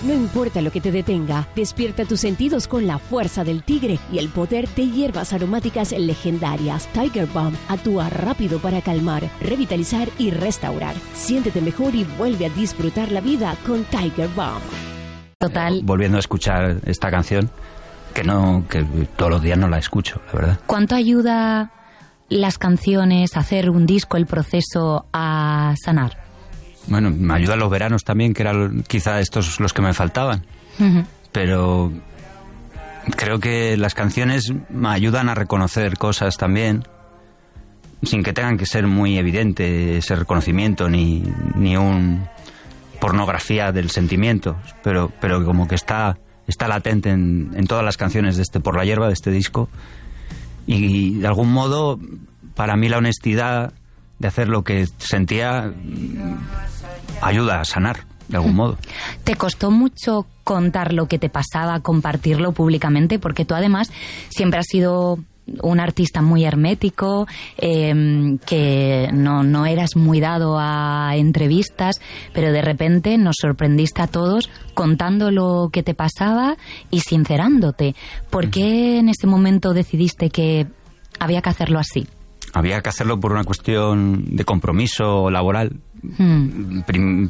No importa lo que te detenga, despierta tus sentidos con la fuerza del tigre y el poder de hierbas aromáticas legendarias. Tiger Balm actúa rápido para calmar, revitalizar y restaurar. Siéntete mejor y vuelve a disfrutar la vida con Tiger Balm. Total. Volviendo a escuchar esta canción, que todos los días no la escucho, la verdad. ¿Cuánto ayuda las canciones, hacer un disco, el proceso a sanar? Bueno, me ayudan los veranos también, que eran quizá estos los que me faltaban. Uh-huh. Pero creo que las canciones me ayudan a reconocer cosas también, sin que tengan que ser muy evidente ese reconocimiento, ni un pornografía del sentimiento, pero como que está latente en todas las canciones de Por la hierba, de este disco. Y de algún modo, para mí la honestidad de hacer lo que sentía ayuda a sanar, de algún modo. ¿Te costó mucho contar lo que te pasaba, compartirlo públicamente? Porque tú además siempre has sido un artista muy hermético, que no eras muy dado a entrevistas, pero de repente nos sorprendiste a todos contando lo que te pasaba y sincerándote. ¿Por qué en ese momento decidiste que había que hacerlo así? Había que hacerlo por una cuestión de compromiso laboral. En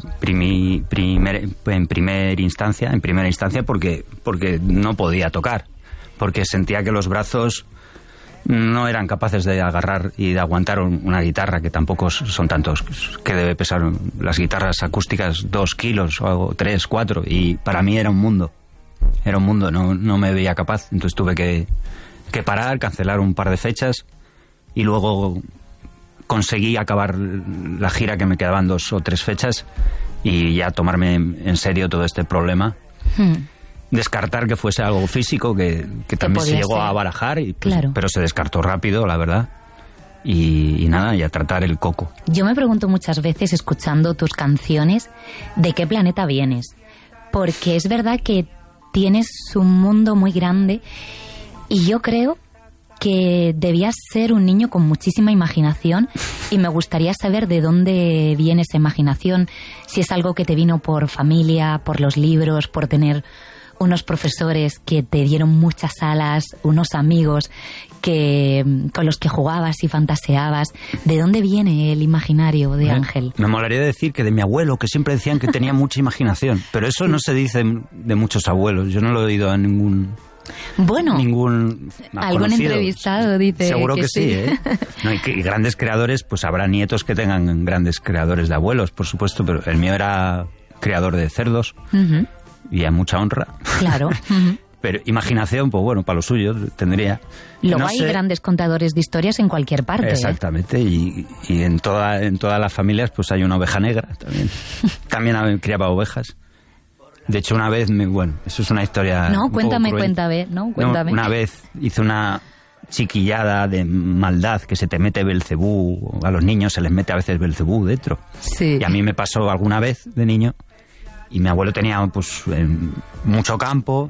primera instancia porque no podía tocar, porque sentía que los brazos no eran capaces de agarrar y de aguantar una guitarra, que tampoco son tantos, que debe pesar las guitarras acústicas 2 kilos o 3, 4, y para mí era un mundo, no me veía capaz. Entonces tuve que parar, cancelar un par de fechas y luego conseguí acabar la gira, que me quedaban 2 o 3 fechas, y ya tomarme en serio todo este problema. Descartar que fuese algo físico, que también se llegó a barajar, y pues, claro. Pero se descartó rápido, la verdad. Y nada, y a tratar el coco. Yo me pregunto muchas veces, escuchando tus canciones, ¿de qué planeta vienes? Porque es verdad que tienes un mundo muy grande, y yo creo que debías ser un niño con muchísima imaginación, y me gustaría saber de dónde viene esa imaginación, si es algo que te vino por familia, por los libros, por tener unos profesores que te dieron muchas alas, unos amigos con los que jugabas y fantaseabas. ¿De dónde viene el imaginario de Ángel? Me molaría decir que de mi abuelo, que siempre decían que tenía mucha imaginación, pero eso no se dice de muchos abuelos. Yo no lo he oído a ningún algún conocido. Entrevistado dice seguro que sí, ¿eh? No, y grandes creadores, pues habrá nietos que tengan grandes creadores de abuelos, por supuesto, pero el mío era creador de cerdos. Uh-huh. Y a mucha honra. Claro. Uh-huh. Pero imaginación, pues bueno, para lo suyo tendría. Luego hay grandes contadores de historias en cualquier parte. Exactamente, ¿eh? y en todas las familias pues hay una oveja negra también. También criaba ovejas. De hecho, una vez, eso es una historia. No, cuéntame. Una vez hice una chiquillada de maldad, que se te mete Belcebú, a los niños se les mete a veces Belcebú dentro. Sí. Y a mí me pasó alguna vez de niño, y mi abuelo tenía pues mucho campo,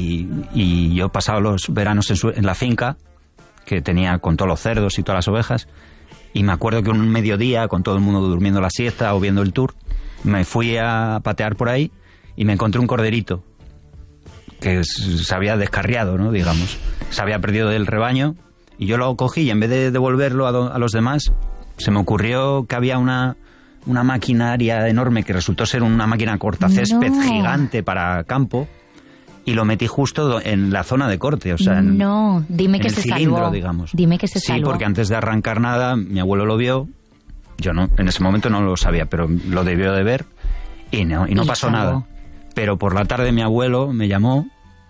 y yo pasaba los veranos en la finca que tenía, con todos los cerdos y todas las ovejas, y me acuerdo que un mediodía, con todo el mundo durmiendo la siesta o viendo el tour, me fui a patear por ahí y me encontré un corderito que se había descarriado, ¿no? Digamos, se había perdido del rebaño, y yo lo cogí, y en vez de devolverlo a los demás, se me ocurrió que había una maquinaria enorme que resultó ser una máquina cortacésped gigante para campo, y lo metí justo en la zona de corte, o sea, dime que se salvó, digamos. Dime que se salvó. Sí, porque antes de arrancar nada, mi abuelo lo vio, yo no, en ese momento no lo sabía, pero lo debió de ver, y no pasó nada. Pero por la tarde mi abuelo me llamó,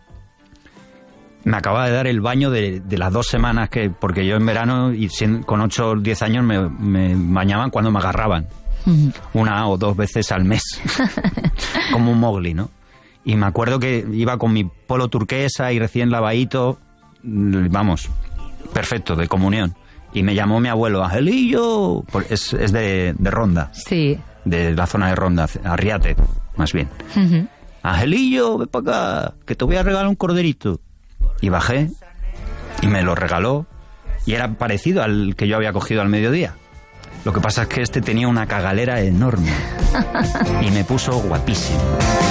me acababa de dar el baño de las 2 semanas porque yo en verano, y con 8 o 10 años, me bañaban cuando me agarraban. 1 o 2 veces al mes, como un Mowgli, ¿no? Y me acuerdo que iba con mi polo turquesa y recién lavadito, vamos, perfecto, de comunión. Y me llamó mi abuelo, Angelillo, es de Ronda. Sí. De la zona de Ronda, Arriate, más bien. Uh-huh. Angelillo, ven para acá, que te voy a regalar un corderito. Y bajé, y me lo regaló, y era parecido al que yo había cogido al mediodía. Lo que pasa es que este tenía una cagalera enorme y me puso guapísimo.